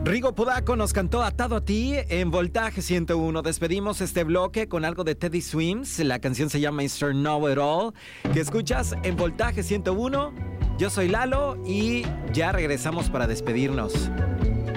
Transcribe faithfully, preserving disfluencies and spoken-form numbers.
Rigo Podaco nos cantó Atado a ti en Voltaje ciento uno. Despedimos este bloque con algo de Teddy Swims. La canción se llama mister Know It All, que escuchas en Voltaje ciento uno. Yo soy Lalo y ya regresamos para despedirnos.